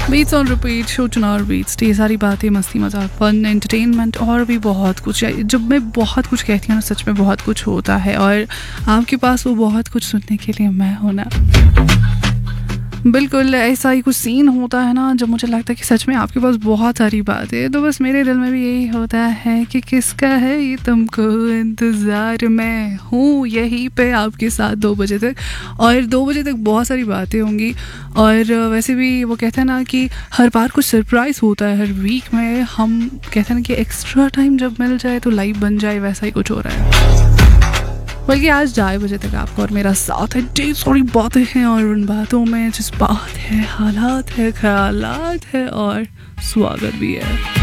Beats on repeat, show चुनाव beats, ये सारी बातें, मस्ती मजाक, फन, एंटरटेनमेंट और भी बहुत कुछ। जब मैं बहुत कुछ कहती हूँ ना, सच में बहुत कुछ होता है और आपके पास वो बहुत कुछ सुनने के लिए मैं हूँ ना। बिल्कुल ऐसा ही कुछ सीन होता है ना, जब मुझे लगता है कि सच में आपके पास बहुत सारी बातें है, तो बस मेरे दिल में भी यही होता है कि किसका है ये तुमको इंतज़ार, मैं हूँ यहीं पे आपके साथ 2 बजे तक। और 2 बजे तक बहुत सारी बातें होंगी। और वैसे भी वो कहते हैं ना कि हर बार कुछ सरप्राइज़ होता है हर वीक में। हम कहते हैं ना कि एक्स्ट्रा टाइम जब मिल जाए तो लाइफ बन जाए, वैसा ही कुछ हो रहा है। बल्कि आज 2:30 बजे तक आपको और मेरा साथ है। ढेर सारी बातें हैं और उन बातों में जज्बात है, हालात है, ख्यालात है और स्वागत भी है।